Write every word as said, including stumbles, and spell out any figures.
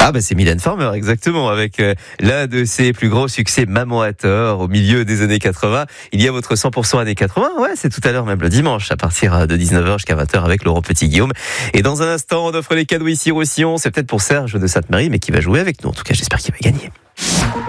Ah bah c'est Mylène Farmer, exactement, avec euh, l'un de ses plus gros succès, Maman a tort, au milieu des années quatre-vingts. Il y a votre cent pour cent années quatre-vingts, ouais, c'est tout à l'heure, même le dimanche, à partir de dix-neuf heures jusqu'à vingt heures avec Laurent Petit-Guillaume. Et dans un instant, on offre les cadeaux ici Roussillon, c'est peut-être pour Serge de Sainte-Marie, mais qui va jouer avec nous. En tout cas, j'espère qu'il va gagner.